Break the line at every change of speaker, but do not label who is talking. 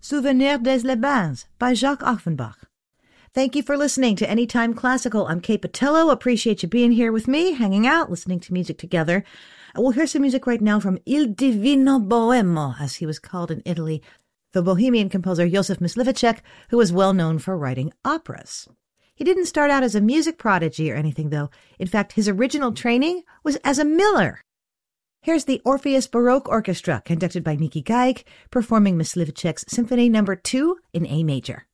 Souvenir des Les-Bains by Jacques Offenbach. Thank you for listening to Anytime Classical. I'm Kate Patello. Appreciate you being here with me, hanging out, listening to music together. We'll hear some music right now from Il Divino Boemo, as he was called in Italy, the Bohemian composer Josef Mysliveček, who was well known for writing operas. He didn't start out as a music prodigy or anything, though. In fact, his original training was as a miller. Here's the Orpheus Baroque Orchestra, conducted by Niki Gaik, performing Mysliveček's Symphony No. 2 in A major.